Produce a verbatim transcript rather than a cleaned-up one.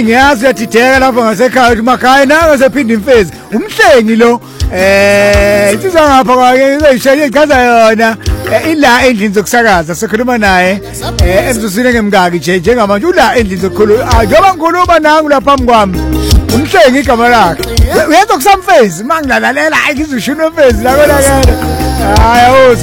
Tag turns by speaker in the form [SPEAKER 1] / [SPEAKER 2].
[SPEAKER 1] hayi ngiyazi uyadideka lapha ngasekhaya uthi makhaya nanga sephinde imfezi umhlengi lo eh isiza ngapha kwake izoyishaya ichaza yona ila endlini zokusakaza sikhuluma naye eh emzusile ngemngaki nje njengamanje ula endlini zokukhuluma njengoba ngikhuluma nangu lapha phambi kwami umhlengi igama lakhe uyenza kusamfezi mangilalalela hayi ngizishuna umfezi la kona kana hayi